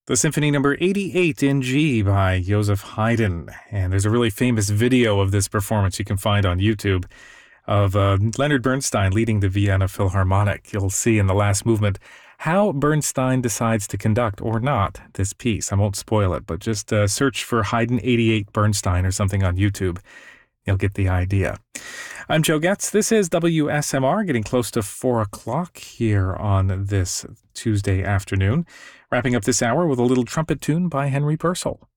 The Symphony Number 88 in G by Joseph Haydn. And there's a really famous video of this performance you can find on YouTube of Leonard Bernstein leading the Vienna Philharmonic. You'll see in the last movement how Bernstein decides to conduct, or not, this piece. I won't spoil it, but just search for Haydn 88 Bernstein or something on YouTube. You'll get the idea. I'm Joe Getz. This is WSMR, getting close to 4 o'clock here on this Tuesday afternoon. Wrapping up this hour with a little trumpet tune by Henry Purcell.